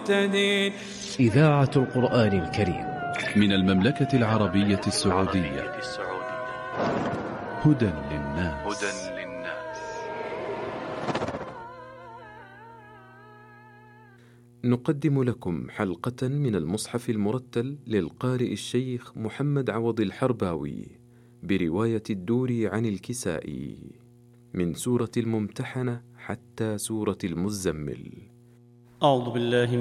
المهتدين. إذاعة القرآن الكريم من المملكة العربية السعودية. هدى للناس. نقدم لكم حلقة من المصحف المرتل للقارئ الشيخ محمد عوض الحرباوي برواية الدوري عن الكسائي من سورة الممتحنة حتى سورة المزمل. أعوذ بالله